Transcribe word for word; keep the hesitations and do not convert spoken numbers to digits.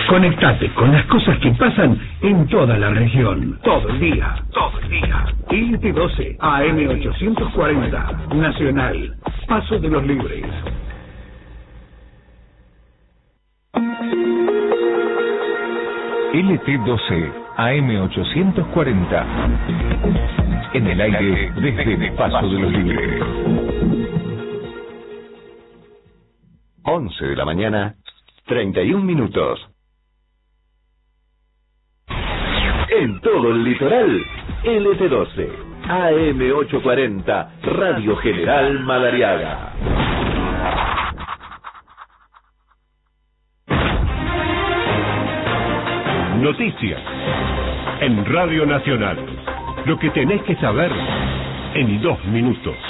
Conectate con las cosas que pasan en toda la región. Todo el día. Todo el día. L T doce A M ochocientos cuarenta. Nacional. Paso de los Libres. L T doce A M ochocientos cuarenta. En el aire desde Paso de los Libres. once de la mañana, treinta y un minutos. En todo el litoral, L T doce, A M ochocientos cuarenta, Radio General Madariaga. Noticias en Radio Nacional. Lo que tenés que saber en dos minutos.